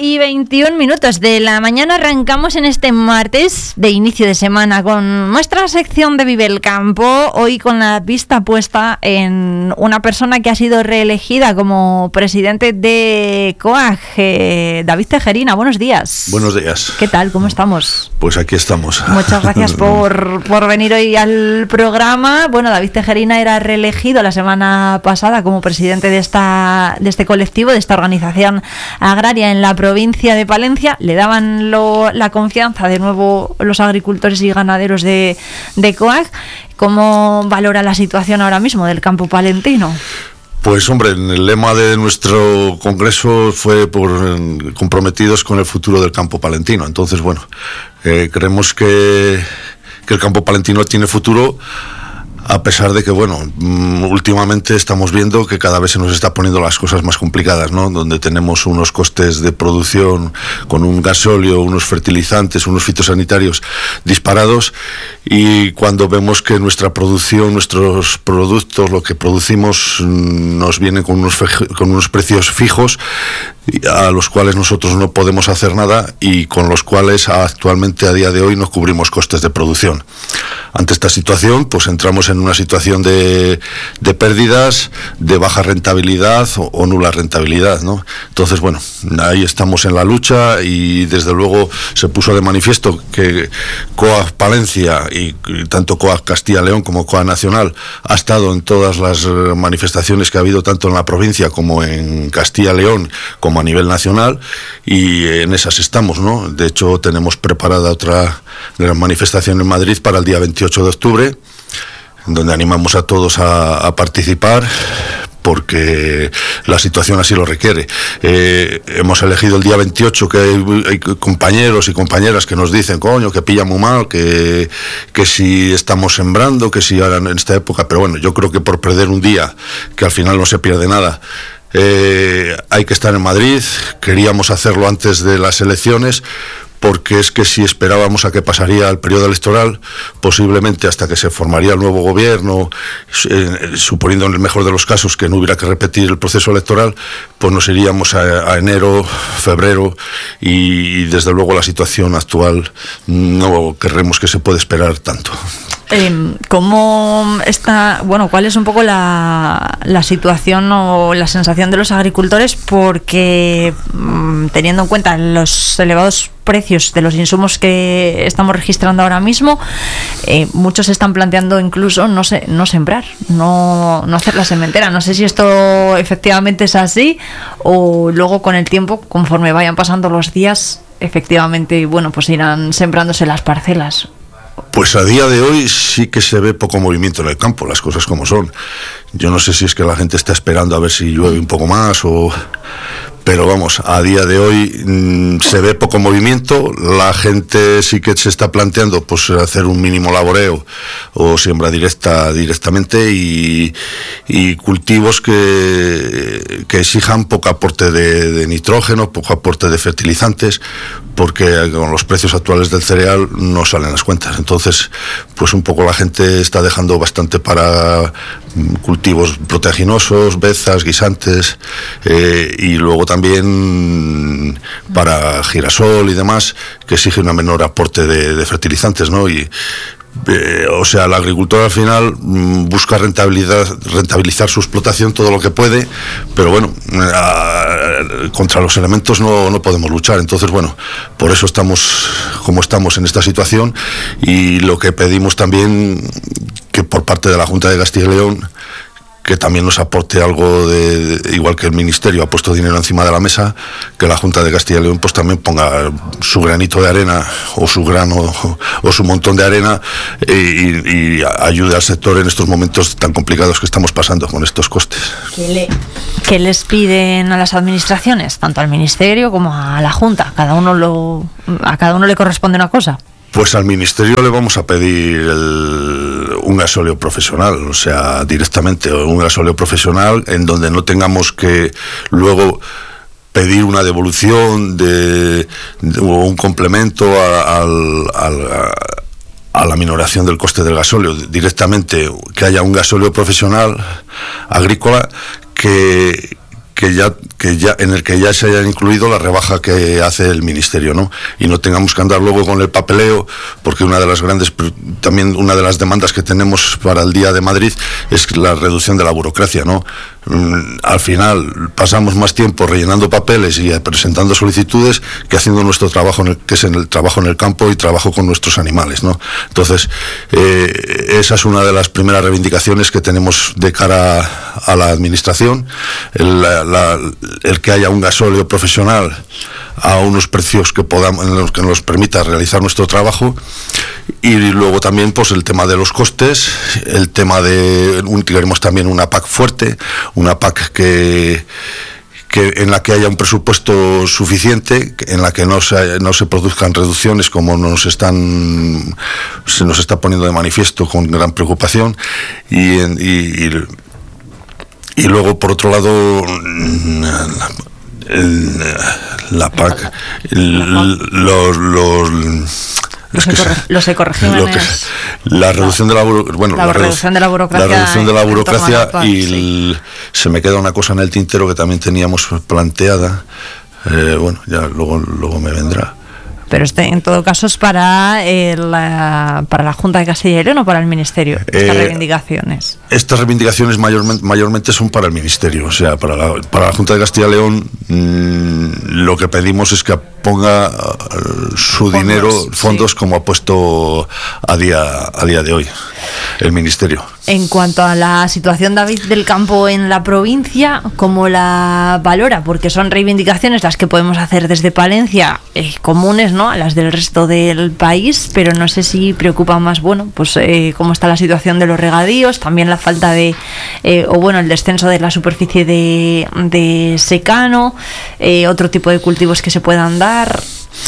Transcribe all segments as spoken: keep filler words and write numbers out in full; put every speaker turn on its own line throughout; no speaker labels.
y veintiún minutos de la mañana arrancamos en este martes de inicio de semana con nuestra sección de Vive el Campo, hoy con la vista puesta en una persona que ha sido reelegida como presidente de COAG, eh, David Tejerina. Buenos días.
Buenos días.
¿Qué tal? ¿Cómo estamos?
Pues aquí estamos.
Muchas gracias por, por venir hoy al programa. Bueno, David Tejerina era reelegido la semana pasada como presidente de esta de este colectivo, de esta organización agraria en la provincia de Palencia. Le daban lo, la confianza de nuevo los agricultores y ganaderos de, de COAG. ¿Cómo valora la situación ahora mismo del campo palentino?
Pues hombre, el lema de nuestro congreso fue por eh, comprometidos con el futuro del campo palentino. Entonces, bueno, eh, creemos que, que el campo palentino tiene futuro, a pesar de que, bueno, últimamente estamos viendo que cada vez se nos está poniendo las cosas más complicadas, ¿no? Donde tenemos unos costes de producción con un gasóleo, unos fertilizantes, unos fitosanitarios disparados, y cuando vemos que nuestra producción, nuestros productos, lo que producimos, nos vienen con unos, con unos precios fijos, a los cuales nosotros no podemos hacer nada y con los cuales actualmente a día de hoy no cubrimos costes de producción. Ante esta situación, pues entramos en una situación de, de pérdidas, de baja rentabilidad o, o nula rentabilidad, ¿no? Entonces, bueno, ahí estamos en la lucha y desde luego se puso de manifiesto que COAG Palencia y, y tanto COAG Castilla León como COAG Nacional ha estado en todas las manifestaciones que ha habido tanto en la provincia como en Castilla León, como a nivel nacional, y en esas estamos, ¿no? De hecho, tenemos preparada otra gran manifestación en Madrid para el día veintiocho de octubre, donde animamos a todos a, a participar, porque la situación así lo requiere. Eh, hemos elegido el día veintiocho, que hay, hay compañeros y compañeras que nos dicen, coño, que pilla muy mal, que, que si estamos sembrando, que si ahora en esta época, pero bueno, yo creo que por perder un día, que al final no se pierde nada, Eh, hay que estar en Madrid. Queríamos hacerlo antes de las elecciones, porque es que si esperábamos a que pasaría el periodo electoral, posiblemente hasta que se formaría el nuevo gobierno, eh, suponiendo en el mejor de los casos que no hubiera que repetir el proceso electoral, pues nos iríamos a, a enero, febrero, y, y desde luego la situación actual no querremos que se puede esperar tanto.
Eh, ¿Cómo está, bueno, cuál es un poco la, la situación o la sensación de los agricultores? Porque mmm, teniendo en cuenta los elevados precios de los insumos que estamos registrando ahora mismo, eh, muchos están planteando incluso no sé, no sembrar, no, no hacer la sementera. No sé si esto efectivamente es así, o luego con el tiempo, conforme vayan pasando los días, efectivamente, bueno, pues irán sembrándose las parcelas.
Pues a día de hoy sí que se ve poco movimiento en el campo, las cosas como son. Yo no sé si es que la gente está esperando a ver si llueve un poco más o... Pero vamos, a día de hoy mmm, se ve poco movimiento. La gente sí que se está planteando pues hacer un mínimo laboreo o siembra directa directamente y, y cultivos que, que exijan poco aporte de, de nitrógeno, poco aporte de fertilizantes, porque con los precios actuales del cereal no salen las cuentas. Entonces, pues un poco la gente está dejando bastante para cultivos proteaginosos, bezas, guisantes, eh, y luego también para girasol y demás, que exige un menor aporte de, de fertilizantes, ¿no? Y Eh, o sea, el agricultor al final mmm, busca rentabilidad, rentabilizar su explotación todo lo que puede, pero bueno, eh, contra los elementos no, no podemos luchar. Entonces, bueno, por eso estamos como estamos en esta situación, y lo que pedimos también, que por parte de la Junta de Castilla y León, que también nos aporte algo de, de, igual que el Ministerio ha puesto dinero encima de la mesa, que la Junta de Castilla y León pues también ponga su granito de arena o su grano o, o su montón de arena y, y ayude al sector en estos momentos tan complicados que estamos pasando con estos costes.
¿Qué, le, ¿Qué les piden a las administraciones, tanto al Ministerio como a la Junta? Cada uno lo, a cada uno le corresponde una cosa.
Pues al Ministerio le vamos a pedir el, un gasóleo profesional, o sea, directamente un gasóleo profesional en donde no tengamos que luego pedir una devolución de, de o un complemento a, al, al, a, a la minoración del coste del gasóleo. Directamente que haya un gasóleo profesional agrícola que que ya que ya en el que ya se haya incluido la rebaja que hace el ministerio, ¿no? Y no tengamos que andar luego con el papeleo, porque una de las grandes, también una de las demandas que tenemos para el Día de Madrid es la reducción de la burocracia, ¿no? Al final pasamos más tiempo rellenando papeles y presentando solicitudes que haciendo nuestro trabajo, en el, que es en el trabajo en el campo y trabajo con nuestros animales, ¿no? Entonces, eh, esa es una de las primeras reivindicaciones que tenemos de cara a, a la administración, el, la, la, el que haya un gasóleo profesional a unos precios que podamos, que nos permita realizar nuestro trabajo. Y luego también pues el tema de los costes, el tema de un, queremos también una P A C fuerte, una P A C que, que en la que haya un presupuesto suficiente, en la que no se, no se produzcan reducciones como nos están se nos está poniendo de manifiesto con gran preocupación. Y, y, y, y luego por otro lado el, la P A C, el, los, los
Los, eco, los ecoregímenes,
la reducción de la bueno
la, la reducción de la burocracia,
la reducción de la burocracia
P A C,
y
sí.
el, se me queda una cosa en el tintero que también teníamos planteada, eh, bueno, ya luego luego me vendrá.
Pero este, en todo caso, es para, el, para la Junta de Castilla y León o para el Ministerio, estas eh, reivindicaciones.
Estas reivindicaciones mayormente, mayormente son para el Ministerio, o sea, para la, para la Junta de Castilla y León mmm, lo que pedimos es que ponga uh, su fondos, dinero, fondos sí. como ha puesto a día, a día de hoy el Ministerio.
En cuanto a la situación, David, del campo en la provincia, ¿cómo la valora? Porque son reivindicaciones las que podemos hacer desde Palencia, eh, comunes, ¿no?, a las del resto del país, pero no sé si preocupa más, bueno, pues eh, cómo está la situación de los regadíos, también la falta de, eh, o bueno, el descenso de la superficie de, de secano, eh, otro tipo de cultivos que se puedan dar.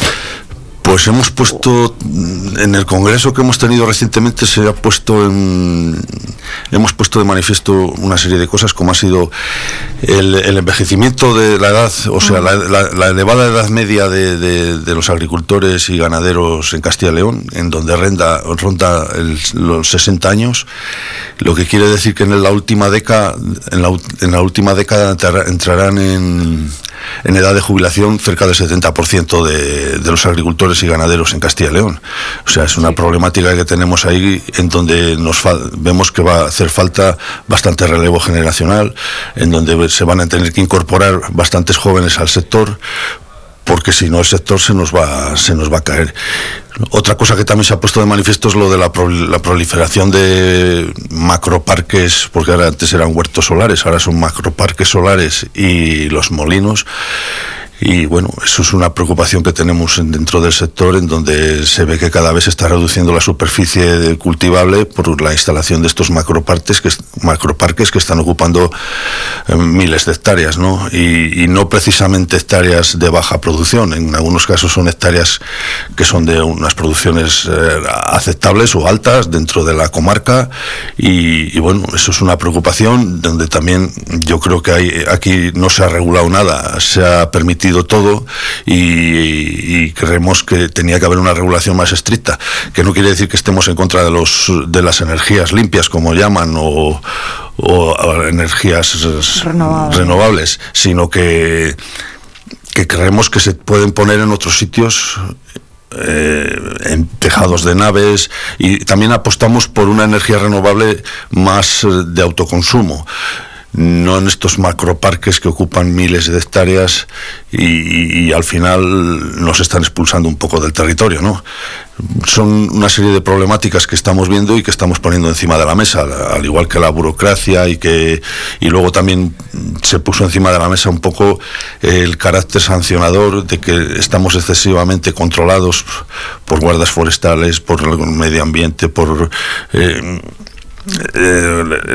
Pues hemos puesto, en el congreso que hemos tenido recientemente, se ha puesto en, hemos puesto de manifiesto una serie de cosas, como ha sido el, el envejecimiento de la edad, o sea, la, la, la elevada edad media de, de, de los agricultores y ganaderos en Castilla y León, en donde ronda, ronda el, los sesenta años, lo que quiere decir que en la última década, en la, en la última década entrarán en, en edad de jubilación cerca del setenta por ciento de, de los agricultores y ganaderos en Castilla y León. O sea, es una sí. problemática que tenemos ahí, en donde nos fa- vemos que va a hacer falta bastante relevo generacional, en donde se van a tener que incorporar bastantes jóvenes al sector, porque si no el sector se nos va se nos va a caer. Otra cosa que también se ha puesto de manifiesto es lo de la, pro, la proliferación de macroparques, porque ahora antes eran huertos solares, ahora son macroparques solares y los molinos. Y bueno, eso es una preocupación que tenemos dentro del sector, en donde se ve que cada vez se está reduciendo la superficie cultivable por la instalación de estos macroparques que, macroparques que están ocupando eh, miles de hectáreas, ¿no? Y, y no precisamente hectáreas de baja producción, en algunos casos son hectáreas que son de unas producciones eh, aceptables o altas dentro de la comarca, y, y bueno, eso es una preocupación donde también yo creo que hay, aquí no se ha regulado nada, se ha permitido todo y, y creemos que tenía que haber una regulación más estricta, que no quiere decir que estemos en contra de los de las energías limpias, como llaman, o, o energías renovables, renovables sino que, que creemos que se pueden poner en otros sitios, Eh, en tejados de naves, y también apostamos por una energía renovable más de autoconsumo, no en estos macroparques que ocupan miles de hectáreas y, y, y al final nos están expulsando un poco del territorio, ¿no? Son una serie de problemáticas que estamos viendo y que estamos poniendo encima de la mesa, al igual que la burocracia, y que y luego también se puso encima de la mesa un poco el carácter sancionador de que estamos excesivamente controlados por guardas forestales, por el medio ambiente, por eh,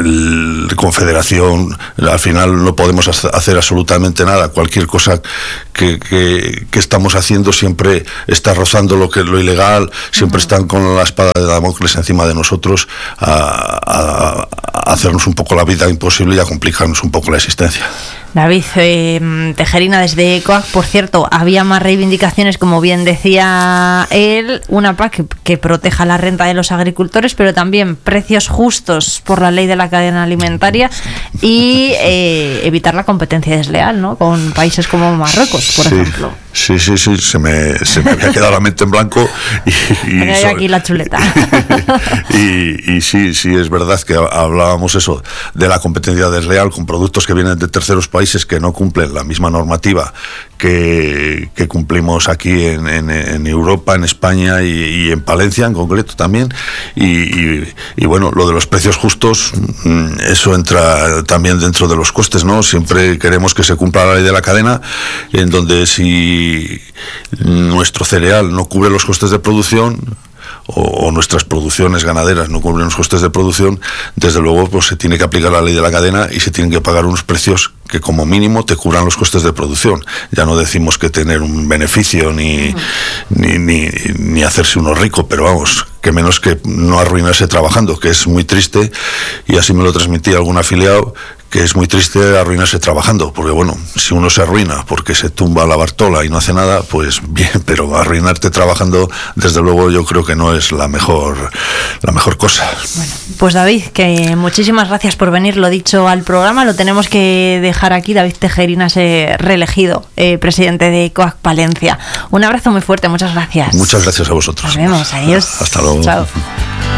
Eh, confederación. Al final no podemos hacer absolutamente nada. Cualquier cosa que, que, que estamos haciendo siempre está rozando lo que lo ilegal, siempre uh-huh. están con la espada de Damocles encima de nosotros a, a, a hacernos un poco la vida imposible y a complicarnos un poco la existencia.
David eh, Tejerina, desde COAG, por cierto, había más reivindicaciones, como bien decía él, una P A C que, que proteja la renta de los agricultores, pero también precios justos por la ley de la cadena alimentaria y eh, evitar la competencia desleal, ¿no?, con países como Marruecos, por
sí,
ejemplo.
Sí, sí, sí, se me, se me había quedado la mente en blanco. Y, y
hay aquí la chuleta.
y, y sí, sí, es verdad que hablábamos eso, de la competencia desleal con productos que vienen de terceros países que no cumplen la misma normativa que, que cumplimos aquí en, en, en Europa, en España y, y en Palencia en concreto también. Y, y, y bueno, lo de los precios justos, eso entra también dentro de los costes, ¿no? Siempre queremos que se cumpla la ley de la cadena, en donde si nuestro cereal no cubre los costes de producción o, o nuestras producciones ganaderas no cubren los costes de producción, desde luego pues se tiene que aplicar la ley de la cadena y se tienen que pagar unos precios que como mínimo te cubran los costes de producción. Ya no decimos que tener un beneficio ni, uh-huh. ni, ni, ni hacerse uno rico, pero vamos, que menos que no arruinarse trabajando, que es muy triste, y así me lo transmití a algún afiliado, que es muy triste arruinarse trabajando, porque bueno, si uno se arruina porque se tumba la Bartola y no hace nada, pues bien, pero arruinarte trabajando, desde luego yo creo que no es la mejor, la mejor cosa.
Bueno, pues David, que muchísimas gracias por venir, lo dicho, al programa, lo tenemos que dejar aquí. David Tejerina se reelegido eh, presidente de COAG Palencia. Un abrazo muy fuerte, muchas gracias.
Muchas gracias a vosotros.
Nos vemos, adiós.
Hasta luego.
Chao.